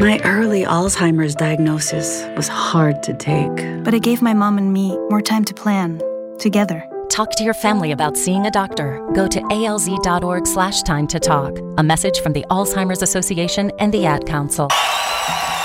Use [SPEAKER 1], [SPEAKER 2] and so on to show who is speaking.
[SPEAKER 1] My early Alzheimer's diagnosis was hard to take.
[SPEAKER 2] But it gave my mom and me more time to plan, together.
[SPEAKER 3] Talk to your family about seeing a doctor. Go to alz.org/time to talk. A message from the Alzheimer's Association and the Ad Council.